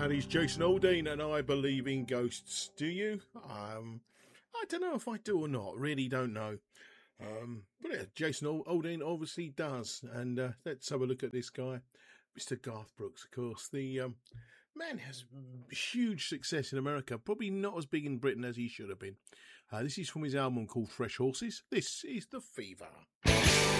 Paddy's Jason Aldean, and I believe in ghosts. Do you? I don't know if I do or not. Really don't know. But yeah, Jason Aldean obviously does. And let's have a look at this guy, Mr. Garth Brooks. Of course, the man has huge success in America. Probably not as big in Britain as he should have been. This is from his album called Fresh Horses. This is The Fever.